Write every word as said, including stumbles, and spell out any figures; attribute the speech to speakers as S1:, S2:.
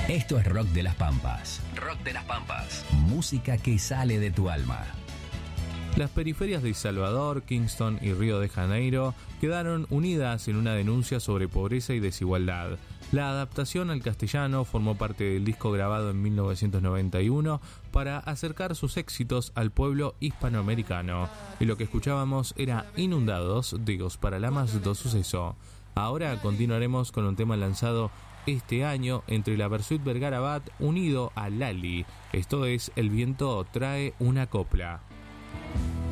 S1: Esto es Rock de las Pampas. Rock de las Pampas. Música que sale de tu alma.
S2: Las periferias de Salvador, Kingston y Río de Janeiro quedaron unidas en una denuncia sobre pobreza y desigualdad. La adaptación al castellano formó parte del disco grabado en mil novecientos noventa y uno para acercar sus éxitos al pueblo hispanoamericano. Y lo que escuchábamos era Inundados de Os Paralamas do Suceso. Ahora continuaremos con un tema lanzado este año entre la Versuit Vergara Bat unido a Lali. Esto es El viento trae una copla.